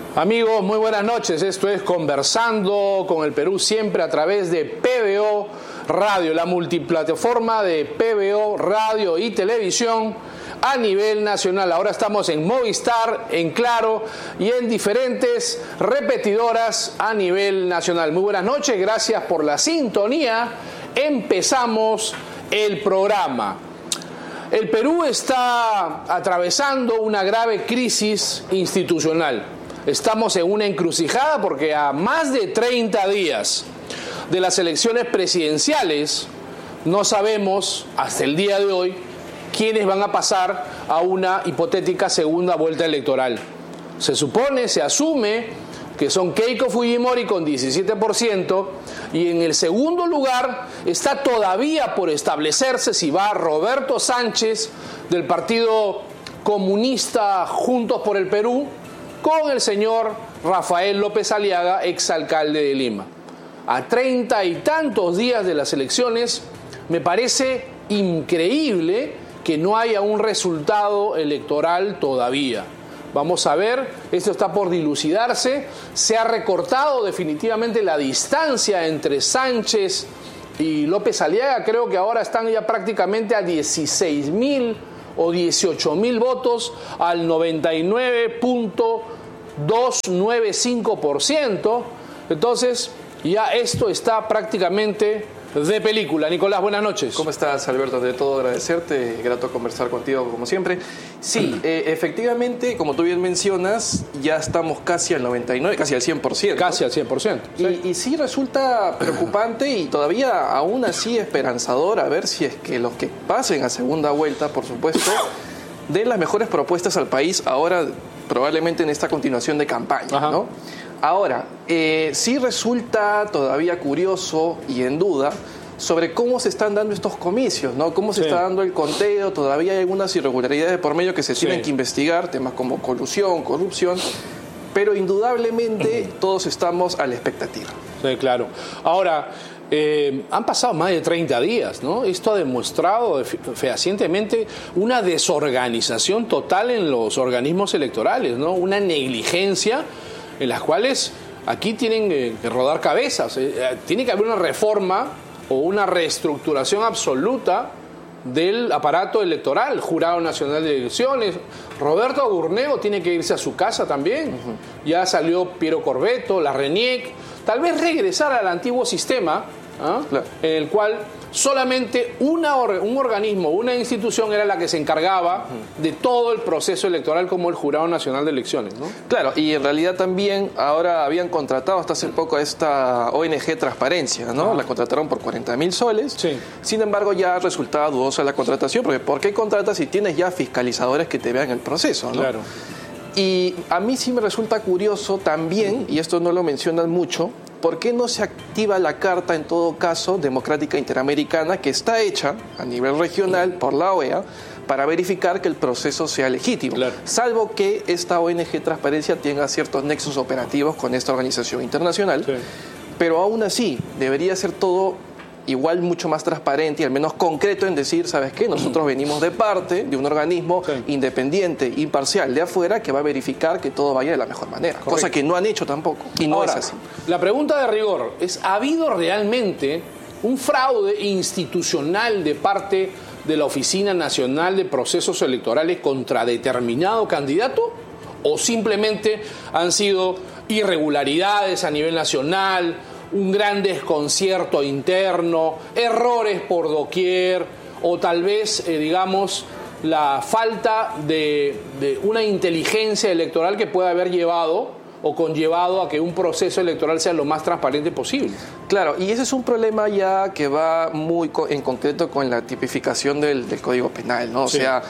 Amigos, muy buenas noches. Esto es Conversando con el Perú, siempre a través de PBO Radio, la multiplataforma de PBO Radio y Televisión a nivel nacional. Ahora estamos en Movistar, en Claro y en diferentes repetidoras a nivel nacional. Muy buenas noches, gracias por la sintonía. Empezamos el programa. El Perú está atravesando una grave crisis institucional. Estamos en una encrucijada porque a más de 30 días de las elecciones presidenciales no sabemos hasta el día de hoy quiénes van a pasar a una hipotética segunda vuelta electoral. Se supone, se asume que son Keiko Fujimori con 17% y en el segundo lugar está todavía por establecerse si va Roberto Sánchez del Partido Comunista Juntos por el Perú con el señor Rafael López Aliaga, exalcalde de Lima. A 30 y tantos días de las elecciones, me parece increíble que no haya un resultado electoral todavía. Vamos a ver, esto está por dilucidarse. Se ha recortado definitivamente la distancia entre Sánchez y López Aliaga. Creo que ahora están ya prácticamente a 16.000 o 18.000 votos al 99.295%. Entonces, ya esto está prácticamente de película. Nicolás, buenas noches. ¿Cómo estás, Alberto? De todo agradecerte, grato conversar contigo como siempre. Sí, efectivamente, como tú bien mencionas, ya estamos casi al 99, casi al 100%. Casi al 100%. Sí. Y sí resulta preocupante y todavía aún así esperanzador a ver si es que los que pasen a segunda vuelta, por supuesto, den las mejores propuestas al país ahora, probablemente en esta continuación de campaña, ¿no? Ahora, sí resulta todavía curioso y en duda sobre cómo se están dando estos comicios, ¿no? Cómo se está dando el conteo. Todavía hay algunas irregularidades por medio que se tienen que investigar, temas como colusión, corrupción, pero indudablemente todos estamos a la expectativa. Sí, claro. Ahora, han pasado más de 30 días, ¿no? Esto ha demostrado fehacientemente una desorganización total en los organismos electorales, ¿no? Una negligencia en las cuales aquí tienen que rodar cabezas. Tiene que haber una reforma o una reestructuración absoluta del aparato electoral, Jurado Nacional de Elecciones. Roberto Agurnego tiene que irse a su casa también. Ya salió Piero Corvetto, la RENIEC. Tal vez regresar al antiguo sistema, claro, en el cual solamente un organismo, una institución era la que se encargaba de todo el proceso electoral, como el Jurado Nacional de Elecciones, ¿no? Claro, y en realidad también ahora habían contratado hasta hace poco a esta ONG Transparencia, ¿no? La contrataron por 40.000 soles. Sí. Sin embargo, ya resultaba dudosa la contratación, porque ¿por qué contratas si tienes ya fiscalizadores que te vean el proceso, ¿no? Claro. Y a mí sí me resulta curioso también, y esto no lo mencionan mucho, ¿por qué no se activa la Carta, en todo caso, democrática interamericana, que está hecha a nivel regional por la OEA para verificar que el proceso sea legítimo? Claro. Salvo que esta ONG Transparencia tenga ciertos nexos operativos con esta organización internacional. Sí. Pero aún así, debería ser todo igual mucho más transparente y al menos concreto en decir, ¿sabes qué? Nosotros venimos de parte de un organismo independiente, imparcial, de afuera, que va a verificar que todo vaya de la mejor manera. Correcto. Cosa que no han hecho tampoco, y no es así. La pregunta de rigor es, ¿ha habido realmente un fraude institucional de parte de la Oficina Nacional de Procesos Electorales contra determinado candidato? ¿O simplemente han sido irregularidades a nivel nacional, un gran desconcierto interno, errores por doquier, o tal vez, digamos, la falta de una inteligencia electoral que pueda haber llevado o conllevado a que un proceso electoral sea lo más transparente posible? Claro, y ese es un problema ya que va muy en concreto con la tipificación del Código Penal, ¿no? O sea,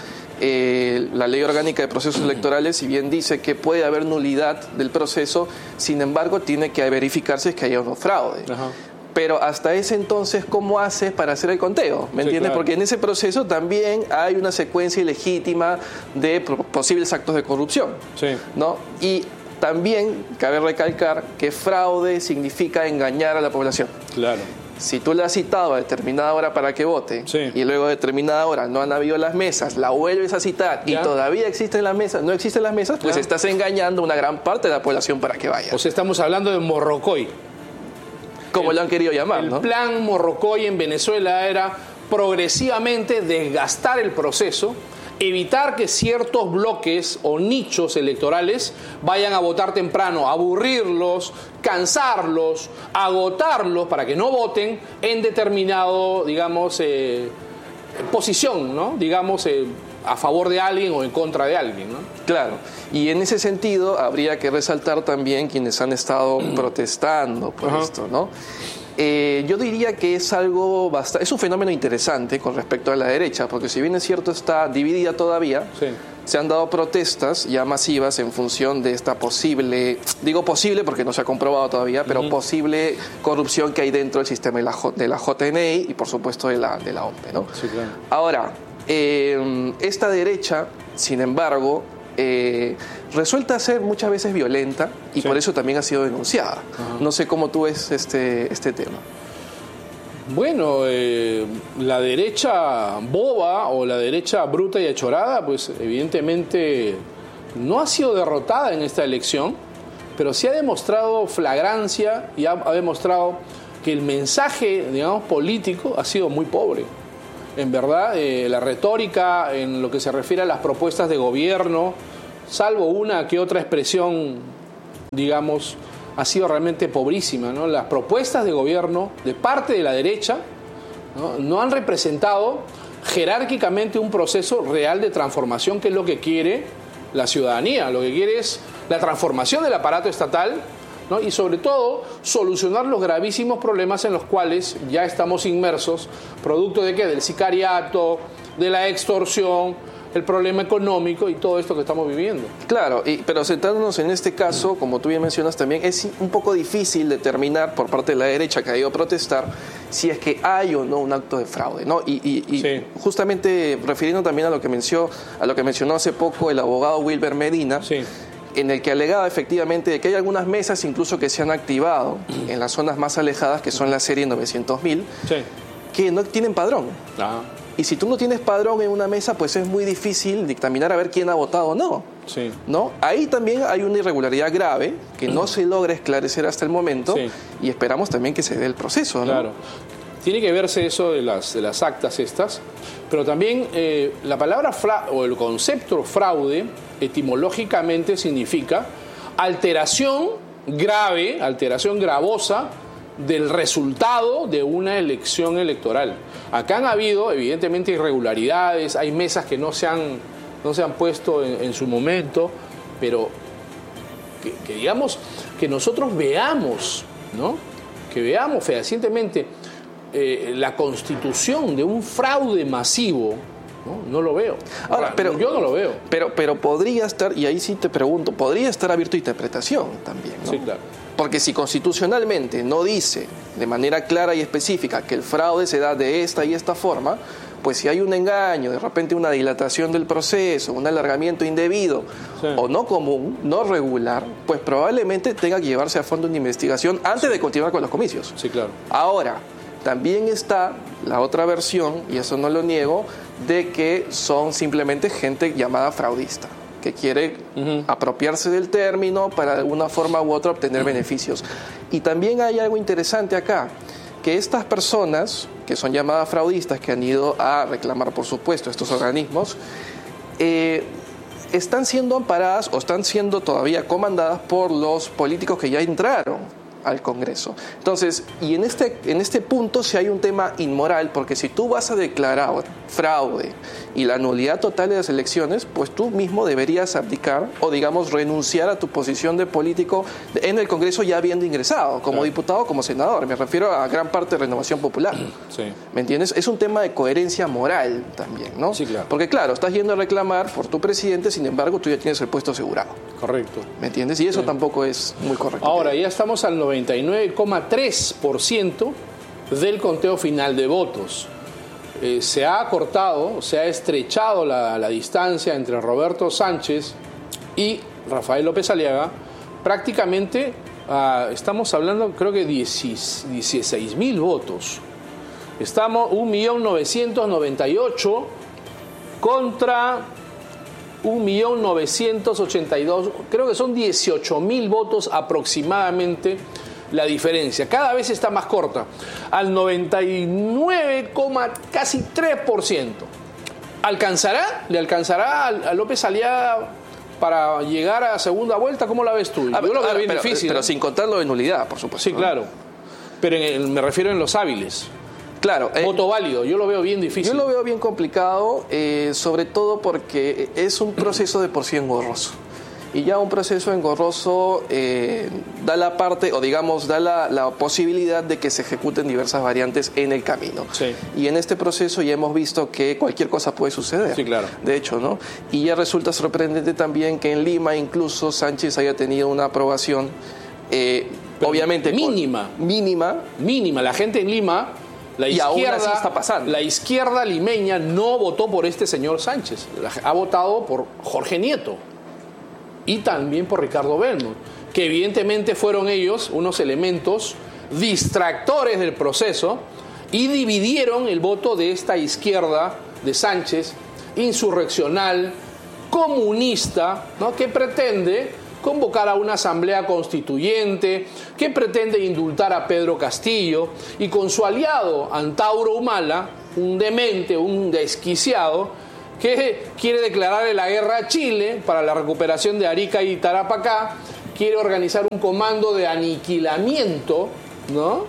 la Ley Orgánica de Procesos Electorales, si bien dice que puede haber nulidad del proceso, sin embargo tiene que verificarse que haya un fraude. Pero hasta ese entonces, ¿cómo haces para hacer el conteo? ¿Me entiendes? Claro. Porque en ese proceso también hay una secuencia ilegítima de posibles actos de corrupción, ¿no? Y también cabe recalcar que fraude significa engañar a la población. Claro. si tú le has citado a determinada hora para que vote, sí, y luego a determinada hora no han habido las mesas, la vuelves a citar y todavía existen las mesas, no existen las mesas, pues estás engañando a una gran parte de la población para que vaya. O sea, estamos hablando de Morrocoy. Como lo han querido llamar, ¿no? El plan Morrocoy en Venezuela era progresivamente desgastar el proceso, evitar que ciertos bloques o nichos electorales vayan a votar temprano, aburrirlos, cansarlos, agotarlos para que no voten en determinado, digamos, posición, ¿no? Digamos, a favor de alguien o en contra de alguien, ¿no? Claro, y en ese sentido habría que resaltar también quienes han estado protestando por esto, ¿no? Yo diría que es algo es un fenómeno interesante con respecto a la derecha, porque si bien es cierto está dividida todavía, sí, se han dado protestas ya masivas en función de esta posible, digo posible porque no se ha comprobado todavía, pero posible corrupción que hay dentro del sistema de la JNI y por supuesto de la OMP, ¿no? Sí, claro. Ahora, esta derecha, sin embargo, resulta ser muchas veces violenta y por eso también ha sido denunciada. No sé cómo tú ves este tema. Bueno, la derecha boba o la derecha bruta y achorada, pues evidentemente no ha sido derrotada en esta elección, pero sí ha demostrado flagrancia y ha demostrado que el mensaje, digamos, político ha sido muy pobre. En verdad, la retórica en lo que se refiere a las propuestas de gobierno, salvo una que otra expresión, digamos, ha sido realmente pobrísima, ¿no? Las propuestas de gobierno de parte de la derecha no han representado jerárquicamente un proceso real de transformación, que es lo que quiere la ciudadanía. Lo que quiere es la transformación del aparato estatal, ¿no? Y sobre todo solucionar los gravísimos problemas en los cuales ya estamos inmersos, producto de ¿qué? Del sicariato, de la extorsión, el problema económico y todo esto que estamos viviendo. Claro, pero centrándonos en este caso, como tú bien mencionas también, es un poco difícil determinar por parte de la derecha que ha ido a protestar si es que hay o no un acto de fraude, ¿no? Y sí, justamente refiriendo también a lo que mencionó hace poco el abogado Wilber Medina, sí, en el que alegaba efectivamente de que hay algunas mesas incluso que se han activado en las zonas más alejadas, que son la serie 900.000, sí, que no tienen padrón. Y si tú no tienes padrón en una mesa, pues es muy difícil dictaminar a ver quién ha votado o no. Sí. ¿No? Ahí también hay una irregularidad grave que no se logra esclarecer hasta el momento, sí, y esperamos también que se dé el proceso, ¿no? Claro. Tiene que verse eso de las actas estas, pero también la palabra o el concepto fraude etimológicamente significa alteración grave, alteración gravosa del resultado de una elección electoral. Acá han habido evidentemente irregularidades, hay mesas que no se han puesto en su momento, pero que digamos que nosotros veamos, ¿no? Que veamos fehacientemente la constitución de un fraude masivo, no lo veo. Ahora, yo no lo veo. Pero podría estar, y ahí sí te pregunto, podría estar abierto a interpretación también, ¿no? Sí, claro. Porque si constitucionalmente no dice de manera clara y específica que el fraude se da de esta y esta forma, pues si hay un engaño, de repente una dilatación del proceso, un alargamiento indebido, sí, o no común, no regular, pues probablemente tenga que llevarse a fondo una investigación antes, sí, de continuar con los comicios. Sí, claro. Ahora, también está la otra versión, y eso no lo niego, de que son simplemente gente llamada fraudista, que quiere apropiarse del término para de alguna forma u otra obtener beneficios. Y también hay algo interesante acá, que estas personas, que son llamadas fraudistas, que han ido a reclamar, por supuesto, estos organismos, están siendo amparadas o están siendo todavía comandadas por los políticos que ya entraron al Congreso. Entonces, y en este punto sí hay un tema inmoral, porque si tú vas a declarar fraude y la nulidad total de las elecciones, pues tú mismo deberías abdicar o, digamos, renunciar a tu posición de político en el Congreso ya habiendo ingresado, como diputado, como senador. Me refiero a gran parte de Renovación Popular. Sí. ¿Me entiendes? Es un tema de coherencia moral también, ¿no? Sí, claro. Porque, claro, estás yendo a reclamar por tu presidente, sin embargo, tú ya tienes el puesto asegurado. Correcto. ¿Me entiendes? Y eso tampoco es muy correcto. Ahora, ya estamos al 99,3% del conteo final de votos. Se ha acortado, se ha estrechado la distancia entre Roberto Sánchez y Rafael López Aliaga prácticamente Estamos hablando, creo que 16.000 votos. Estamos 1.998.000 contra 1.982.000. Creo que son 18.000 votos aproximadamente la diferencia. Cada vez está más corta. Al 99, casi 3%. ¿Alcanzará? ¿Le alcanzará a López Aliaga para llegar a segunda vuelta? ¿Cómo la ves tú? Yo lo veo bien difícil. Pero sin contar lo de nulidad, por supuesto. Sí, claro. Pero me refiero en los hábiles. Claro. Voto válido, yo lo veo bien difícil. Yo lo veo bien complicado, sobre todo porque es un proceso de por sí engorroso. Y ya un proceso engorroso da la parte, o digamos, da la posibilidad de que se ejecuten diversas variantes en el camino. Sí. Y en este proceso ya hemos visto que cualquier cosa puede suceder. Sí, claro. De hecho, ¿no? Y ya resulta sorprendente también que en Lima incluso Sánchez haya tenido una aprobación, obviamente... Mínima. Mínima. La gente en Lima... Y aún así está pasando. La izquierda limeña no votó por este señor Sánchez, ha votado por Jorge Nieto y también por Ricardo Belmont, que evidentemente fueron ellos unos elementos distractores del proceso y dividieron el voto de esta izquierda de Sánchez, insurreccional, comunista, ¿no?, que pretende convocar a una asamblea constituyente, que pretende indultar a Pedro Castillo, y con su aliado Antauro Humala, un demente, un desquiciado, que quiere declararle la guerra a Chile para la recuperación de Arica y Tarapacá, quiere organizar un comando de aniquilamiento, ¿no?,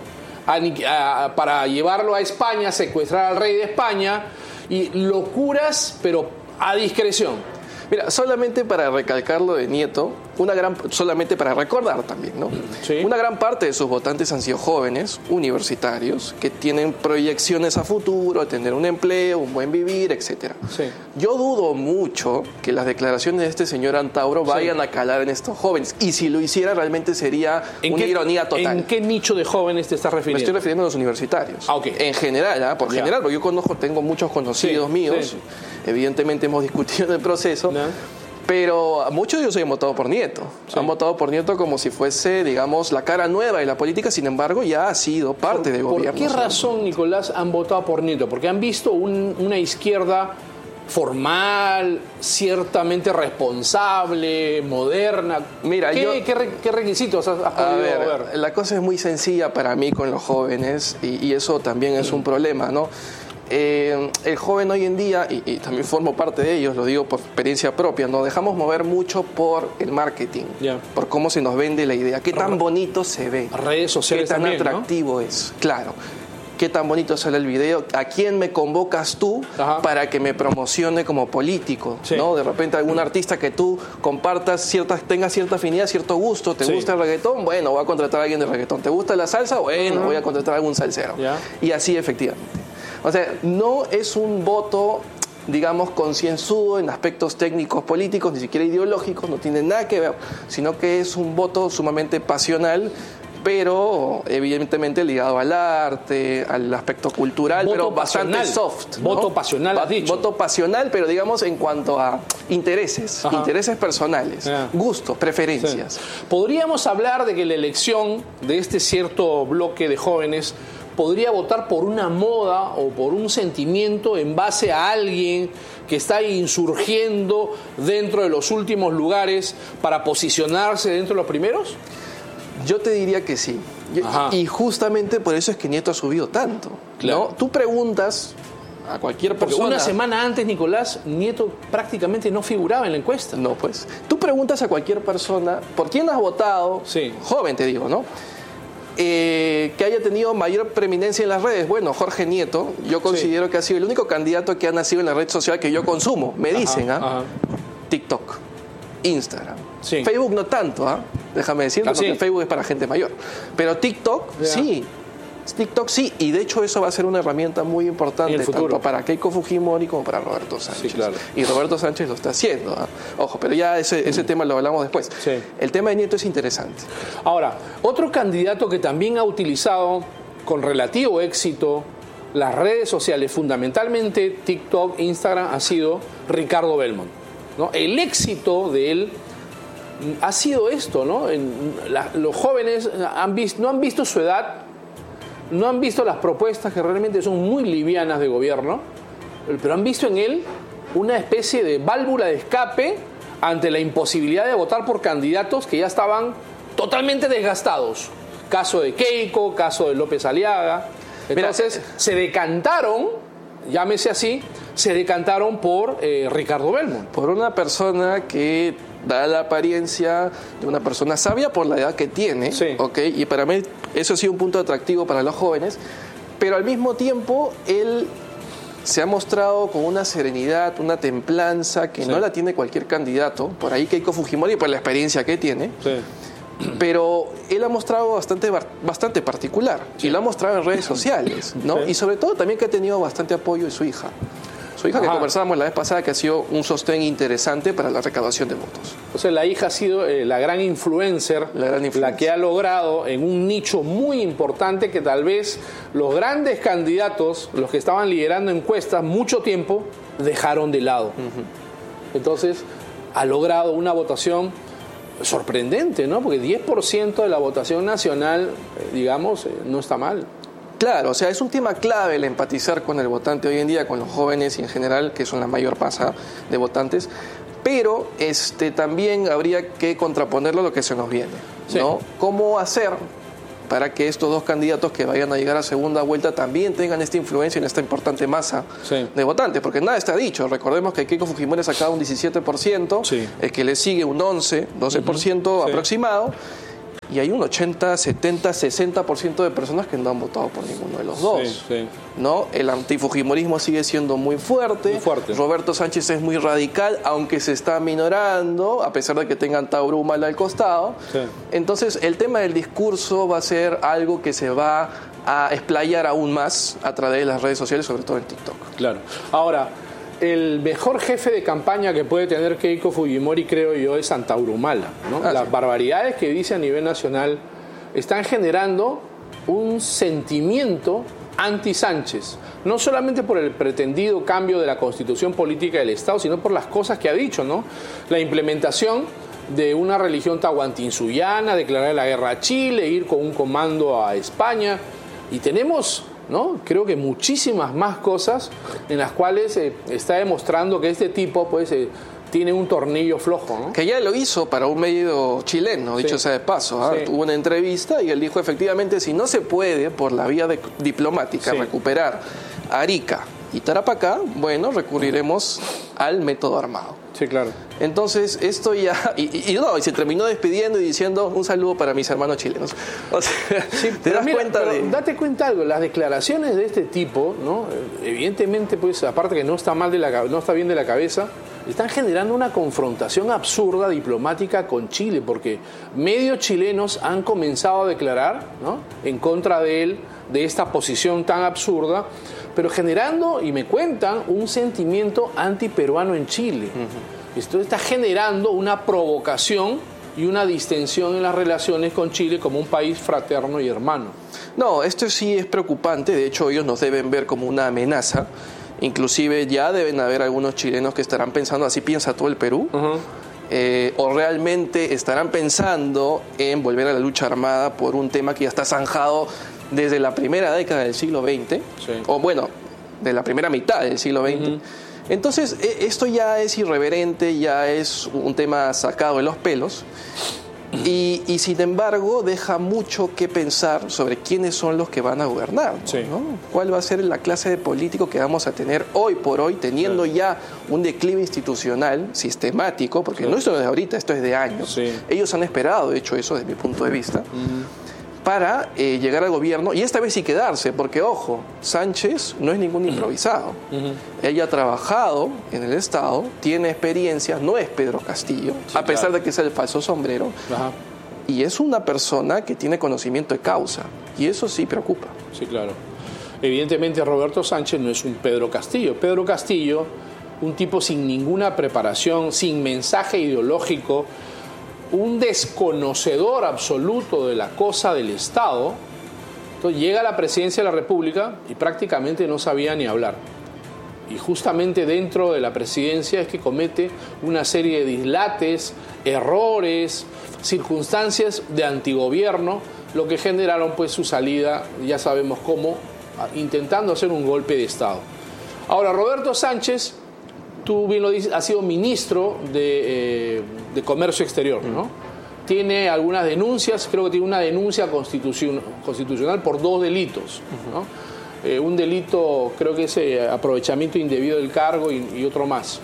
para llevarlo a España, secuestrar al rey de España, y locuras, pero a discreción. Mira, solamente para recalcar lo de Nieto, solamente para recordar también, ¿no? Sí. Una gran parte de sus votantes han sido jóvenes, universitarios, que tienen proyecciones a futuro, de tener un empleo, un buen vivir, etcétera. Sí. Yo dudo mucho que las declaraciones de este señor Antauro vayan a calar en estos jóvenes. Y si lo hiciera, realmente sería una ironía total. ¿En qué nicho de jóvenes te estás refiriendo? Me estoy refiriendo a los universitarios. Okay. En general, general, porque yo tengo muchos conocidos míos. Sí. Evidentemente hemos discutido en el proceso. ¿No? Pero muchos de ellos han votado por Nieto. Sí. Han votado por Nieto como si fuese, digamos, la cara nueva de la política. Sin embargo, ya ha sido parte del gobierno. ¿Por qué razón, Nicolás, han votado por Nieto? Porque han visto una izquierda formal, ciertamente responsable, moderna. Mira, ¿Qué requisitos has podido ver? La cosa es muy sencilla para mí con los jóvenes y eso también es un problema, ¿no? El joven hoy en día, y también formo parte de ellos, lo digo por experiencia propia, nos dejamos mover mucho por el marketing, por cómo se nos vende la idea, qué tan bonito se ve, redes sociales, qué tan también, atractivo, ¿no?, es, claro, qué tan bonito sale el video, a quién me convocas tú para que me promocione como político, ¿no? De repente algún artista que tú compartas, tengas cierta afinidad, cierto gusto, ¿te gusta el reggaetón? Bueno, voy a contratar a alguien de reggaetón. ¿Te gusta la salsa? Bueno, voy a contratar a algún salsero. Y así efectivamente. O sea, no es un voto, digamos, concienzudo en aspectos técnicos políticos, ni siquiera ideológicos, no tiene nada que ver, sino que es un voto sumamente pasional, pero evidentemente ligado al arte, al aspecto cultural, voto pero pasional, bastante soft, ¿no? Voto pasional, has dicho. Voto pasional, pero digamos en cuanto a intereses personales, gustos, preferencias. Sí. ¿Podríamos hablar de que la elección de este cierto bloque de jóvenes podría votar por una moda o por un sentimiento en base a alguien que está insurgiendo dentro de los últimos lugares para posicionarse dentro de los primeros? Yo te diría que sí. Y justamente por eso es que Nieto ha subido tanto. Claro. ¿No? Tú preguntas a cualquier persona... Porque una semana antes, Nicolás, Nieto prácticamente no figuraba en la encuesta. No, pues. Tú preguntas a cualquier persona, ¿por quién has votado? Sí. Joven, te digo, ¿no? Que haya tenido mayor preeminencia en las redes. Bueno, Jorge Nieto, yo considero que ha sido el único candidato que ha nacido en la red social que yo consumo. Me dicen, TikTok, Instagram. Sí. Facebook no tanto, déjame decirlo, porque Facebook es para gente mayor. Pero TikTok, sí. TikTok sí, y de hecho eso va a ser una herramienta muy importante tanto para Keiko Fujimori como para Roberto Sánchez. Sí, claro. Y Roberto Sánchez lo está haciendo. Ojo, pero ya ese tema lo hablamos después. Sí. El tema de Nieto es interesante. Ahora, otro candidato que también ha utilizado con relativo éxito las redes sociales, fundamentalmente TikTok, Instagram, ha sido Ricardo Belmont, ¿no? El éxito de él ha sido esto, ¿no? Los jóvenes no han visto su edad, no han visto las propuestas que realmente son muy livianas de gobierno, pero han visto en él una especie de válvula de escape ante la imposibilidad de votar por candidatos que ya estaban totalmente desgastados. Caso de Keiko, caso de López Aliaga. Entonces se decantaron, llámese así, por Ricardo Belmont. Por una persona que da la apariencia de una persona sabia por la edad que tiene, sí. ¿Okay? Y para mí eso ha sido un punto atractivo para los jóvenes, pero al mismo tiempo él se ha mostrado con una serenidad, una templanza que sí. No la tiene cualquier candidato, por ahí Keiko Fujimori, por la experiencia que tiene, sí. Pero él ha mostrado bastante particular, sí. Y lo ha mostrado en redes sociales, ¿no? Sí. Y sobre todo también que ha tenido bastante apoyo de su hija. Su hija, que conversábamos la vez pasada, que ha sido un sostén interesante para la recaudación de votos. O sea, la hija ha sido la gran influencer, la que ha logrado en un nicho muy importante que tal vez los grandes candidatos, los que estaban liderando encuestas mucho tiempo, dejaron de lado. Uh-huh. Entonces, ha logrado una votación sorprendente, ¿no? Porque 10% de la votación nacional, digamos, no está mal. Claro, o sea, es un tema clave el empatizar con el votante hoy en día, con los jóvenes y en general, que son la mayor masa de votantes, pero también habría que contraponerlo a lo que se nos viene, ¿no? Sí. ¿Cómo hacer para que estos dos candidatos que vayan a llegar a segunda vuelta también tengan esta influencia en esta importante masa sí. de votantes? Porque nada está dicho. Recordemos que Keiko Fujimori ha sacado un 17%, sí. El que le sigue un 11, 12% uh-huh. aproximado. Sí. Y hay un 80, 70, 60% de personas que no han votado por ninguno de los dos. Sí, sí. ¿No? El antifujimorismo sigue siendo muy fuerte. Muy fuerte. Roberto Sánchez es muy radical, aunque se está minorando, a pesar de que tengan Tauro mal al costado. Sí. Entonces, el tema del discurso va a ser algo que se va a explayar aún más a través de las redes sociales, sobre todo en TikTok. Claro. Ahora, el mejor jefe de campaña que puede tener Keiko Fujimori, creo yo, es Antauro Humala, ¿no? Las sí. barbaridades que dice a nivel nacional están generando un sentimiento anti-Sánchez, no solamente por el pretendido cambio de la constitución política del Estado, sino por las cosas que ha dicho, ¿no? La implementación de una religión tahuantinsuyana, declarar la guerra a Chile, ir con un comando a España, y tenemos, ¿no? Creo que muchísimas más cosas en las cuales está demostrando que este tipo pues tiene un tornillo flojo, ¿no? Que ya lo hizo para un medio chileno, dicho sea de paso. Sí. Tuvo una entrevista y él dijo efectivamente, si no se puede por la vía diplomática sí. recuperar Arica y Tarapacá, bueno, recurriremos al método armado. Sí, claro. Entonces, esto ya... Y se terminó despidiendo y diciendo un saludo para mis hermanos chilenos. O sea, sí, ¿te das cuenta de...? Date cuenta algo, las declaraciones de este tipo, ¿no? Evidentemente, pues, aparte que no está bien de la cabeza, están generando una confrontación absurda diplomática con Chile, porque medios chilenos han comenzado a declarar, ¿no?, en contra de él, de esta posición tan absurda, pero generando, y me cuentan, un sentimiento antiperuano en Chile. Uh-huh. Esto está generando una provocación y una distensión en las relaciones con Chile como un país fraterno y hermano. No, esto sí es preocupante. De hecho, ellos nos deben ver como una amenaza. Inclusive ya deben haber algunos chilenos que estarán pensando, así piensa todo el Perú. Uh-huh. O realmente estarán pensando en volver a la lucha armada por un tema que ya está zanjado desde la primera década del siglo XX, sí. O bueno, de la primera mitad del siglo XX. Uh-huh. Entonces, esto ya es irreverente, ya es un tema sacado de los pelos, y sin embargo deja mucho que pensar sobre quiénes son los que van a gobernar, ¿no? Sí. ¿No? ¿Cuál va a ser la clase de político que vamos a tener hoy por hoy, teniendo sí. ya un declive institucional sistemático, porque sí. no es de ahorita, esto es de años. Sí. Ellos han esperado, de hecho, eso desde mi punto de vista. Uh-huh. Para llegar al gobierno, y esta vez sí quedarse, porque ojo, Sánchez no es ningún improvisado. Uh-huh. Ella ha trabajado en el Estado, tiene experiencia, no es Pedro Castillo, sí, a pesar de que es el falso sombrero, uh-huh. y es una persona que tiene conocimiento de causa, y eso sí preocupa. Sí, claro. Evidentemente Roberto Sánchez no es un Pedro Castillo. Pedro Castillo, un tipo sin ninguna preparación, sin mensaje ideológico, un desconocedor absoluto de la cosa del Estado. Entonces llega a la presidencia de la República y prácticamente no sabía ni hablar. y justamente dentro de la presidencia es que comete una serie de dislates, errores, circunstancias de antigobierno, lo que generaron pues su salida, ya sabemos cómo, intentando hacer un golpe de Estado. Ahora, Roberto Sánchez, tú bien lo dices, ha sido ministro de Comercio Exterior, ¿no? Tiene algunas denuncias, creo que tiene una denuncia constitucional por 2 delitos, ¿no? Un delito, creo que es aprovechamiento indebido del cargo y otro más.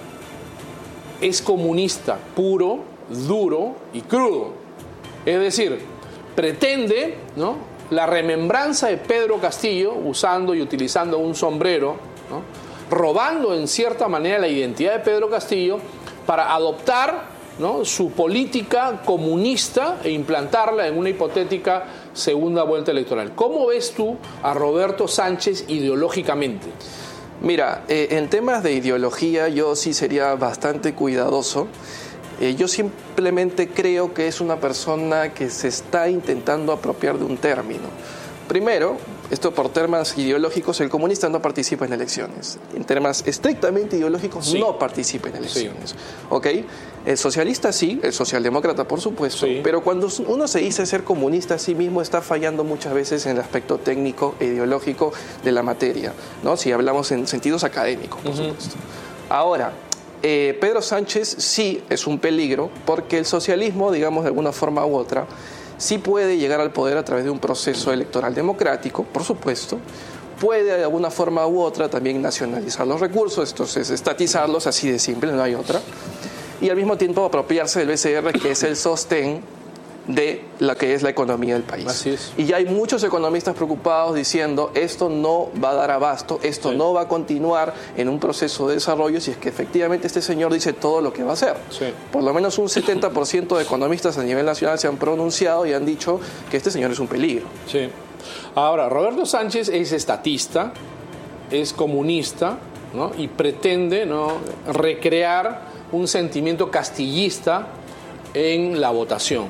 Es comunista puro, duro y crudo. Es decir, pretende, ¿no?, la remembranza de Pedro Castillo, usando y utilizando un sombrero, ¿no?, robando en cierta manera la identidad de Pedro Castillo para adoptar, ¿no?, su política comunista e implantarla en una hipotética segunda vuelta electoral. ¿Cómo ves tú a Roberto Sánchez ideológicamente? Mira, en temas de ideología yo sí sería bastante cuidadoso. Yo simplemente creo que es una persona que se está intentando apropiar de un término. Primero, esto por temas ideológicos, el comunista no participa en elecciones. En temas estrictamente ideológicos, sí, no participa en elecciones. Sí. ¿Ok? El socialista sí, el socialdemócrata por supuesto, sí, pero cuando uno se dice ser comunista a sí mismo está fallando muchas veces en el aspecto técnico e ideológico de la materia, ¿no? Si hablamos en sentidos académicos, por supuesto. Ahora, Pedro Sánchez sí es un peligro porque el socialismo, digamos de alguna forma u otra, sí puede llegar al poder a través de un proceso electoral democrático, por supuesto. Puede de alguna forma u otra también nacionalizar los recursos, esto es estatizarlos, así de simple, no hay otra. Y al mismo tiempo apropiarse del BCR, que es el sostén de la que es la economía del país. Así es. Y ya hay muchos economistas preocupados diciendo esto no va a dar abasto, esto sí, no va a continuar en un proceso de desarrollo si es que efectivamente este señor dice todo lo que va a hacer. Sí. Por lo menos un 70% de economistas a nivel nacional se han pronunciado y han dicho que este señor es un peligro. Sí. Ahora, Roberto Sánchez es estatista, es comunista, ¿no?, y pretende, ¿no?, recrear un sentimiento castillista en la votación.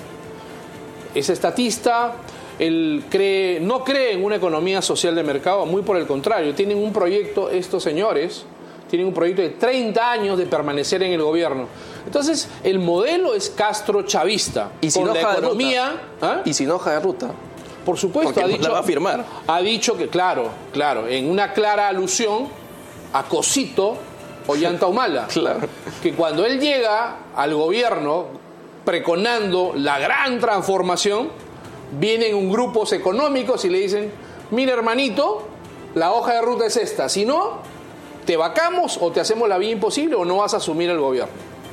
Es estatista, él no cree en una economía social de mercado, muy por el contrario, tienen un proyecto, estos señores, tienen un proyecto de 30 años de permanecer en el gobierno. Entonces, el modelo es Castro-chavista. ¿Y si con no la economía? ¿Ah? ¿Y si no hoja de ruta? Por supuesto, porque la va a firmar. Ha dicho que, claro, en una clara alusión a Cosito Ollanta Humala, claro, que cuando él llega al gobierno pregonando la gran transformación, vienen grupos económicos y le dicen: mira, hermanito, la hoja de ruta es esta, si no, te vacamos o te hacemos la vida imposible o no vas a asumir el gobierno.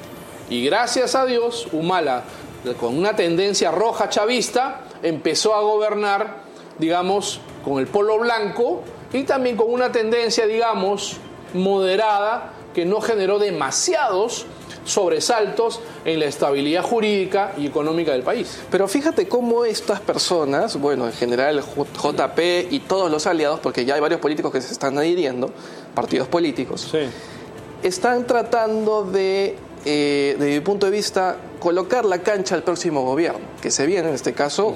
Y gracias a Dios, Humala, con una tendencia roja chavista, empezó a gobernar, digamos, con el polo blanco y también con una tendencia, digamos, moderada, que no generó demasiados sobresaltos en la estabilidad jurídica y económica del país. Pero fíjate cómo estas personas, bueno, en general el JP y todos los aliados, porque ya hay varios políticos que se están adhiriendo, partidos políticos, sí, están tratando de, desde mi punto de vista, colocar la cancha al próximo gobierno, que se viene en este caso,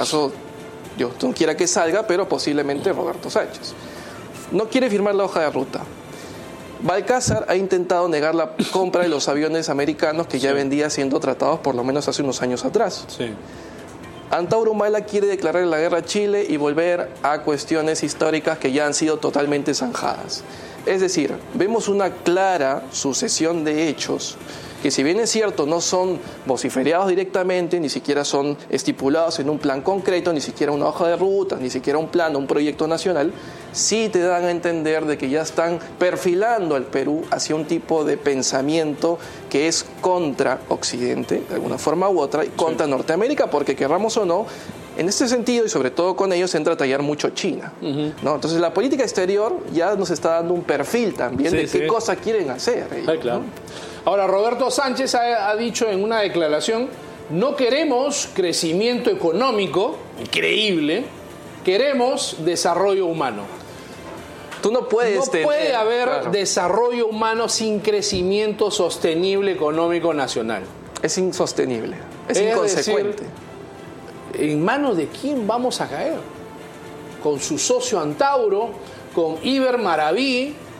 yo no quiera que salga, pero posiblemente Roberto Sánchez. No quiere firmar la hoja de ruta. Balcázar ha intentado negar la compra de los aviones americanos que ya vendía siendo tratados por lo menos hace unos años atrás. Sí. Antauro Humala quiere declarar la guerra a Chile y volver a cuestiones históricas que ya han sido totalmente zanjadas. Es decir, vemos una clara sucesión de hechos que, si bien es cierto, no son vociferados directamente, ni siquiera son estipulados en un plan concreto, ni siquiera una hoja de ruta, ni siquiera un plan o un proyecto nacional, sí te dan a entender de que ya están perfilando al Perú hacia un tipo de pensamiento que es contra Occidente, de alguna forma u otra, y contra Norteamérica, porque querramos o no, en este sentido, y sobre todo con ellos, entra a tallar mucho China, ¿no? Entonces la política exterior ya nos está dando un perfil también de qué cosa quieren hacer ellos, claro, ¿no? Ahora, Roberto Sánchez ha dicho en una declaración: no queremos crecimiento económico, increíble, queremos desarrollo humano. Tú no puedes puede haber desarrollo humano sin crecimiento sostenible económico nacional. Es insostenible, es inconsecuente. Decir, ¿en manos de quién vamos a caer? Con su socio Antauro, con Iber Maraví,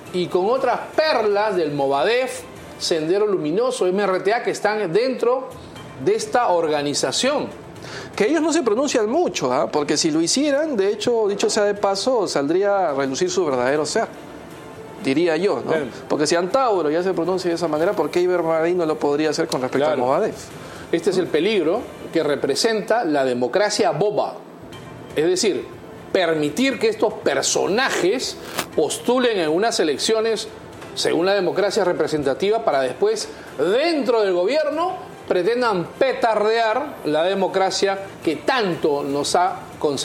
y con otras perlas del Movadef, Sendero Luminoso, MRTA, que están dentro de esta organización. Que ellos no se pronuncian mucho, ¿eh? Porque si lo hicieran, de hecho, dicho sea de paso, saldría a relucir su verdadero ser, diría yo, ¿no? Bien. Porque si Antauro ya se pronuncia de esa manera, ¿por qué Ibermarín no lo podría hacer con respecto al Movadef? Este es el peligro que representa la democracia boba. Es decir, permitir que estos personajes postulen en unas elecciones según la democracia representativa para después, dentro del gobierno, pretendan petardear la democracia que tanto nos ha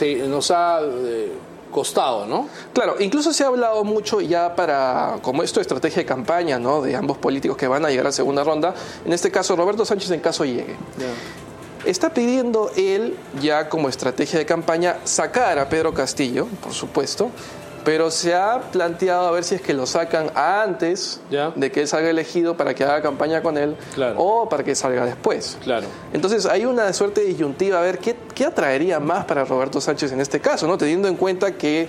costado, ¿no? Claro, incluso se ha hablado mucho ya como esto de estrategia de campaña, ¿no? De ambos políticos que van a llegar a segunda ronda. En este caso, Roberto Sánchez, en caso llegue. Está pidiendo él, ya como estrategia de campaña, sacar a Pedro Castillo, por supuesto, pero se ha planteado a ver si es que lo sacan antes de que él salga elegido para que haga campaña con él, o para que salga después. Claro. Entonces hay una suerte de disyuntiva a ver qué atraería más para Roberto Sánchez en este caso, ¿no? Teniendo en cuenta que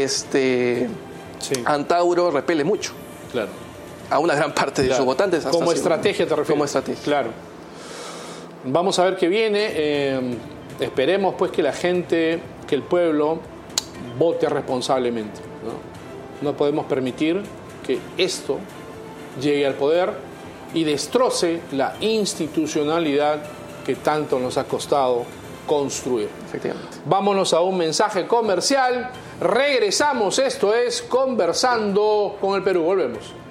Antauro repele mucho a una gran parte de sus votantes. Como estrategia te refieres. Como estrategia. Claro. Vamos a ver qué viene. Esperemos pues que la gente, que el pueblo vote responsablemente, ¿no? No podemos permitir que esto llegue al poder y destroce la institucionalidad que tanto nos ha costado construir. Efectivamente. Vámonos a un mensaje comercial. Regresamos. Esto es Conversando con el Perú. Volvemos.